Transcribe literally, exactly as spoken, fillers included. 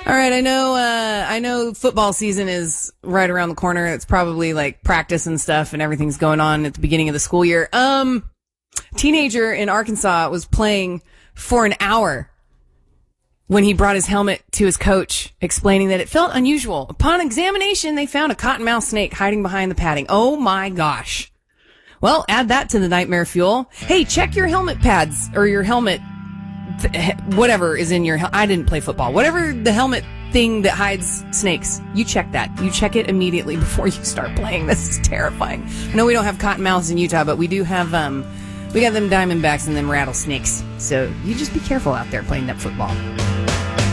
All right, I know uh, I know football season is right around the corner. It's probably like practice and stuff and everything's going on at the beginning of the school year. Um, teenager in Arkansas was playing for an hour when he brought his helmet to his coach, explaining that it felt unusual. Upon examination, they found a cottonmouth snake hiding behind the padding. Oh my gosh. Well, add that to the nightmare fuel. Hey, check your helmet pads or your helmet whatever is in your hel- I didn't play football. Whatever the helmet thing that hides snakes, you check that. You check it immediately before you start playing. This is terrifying. I know we don't have cottonmouths in Utah, but we do have um we got them diamondbacks and them rattlesnakes. So you just be careful out there playing that football.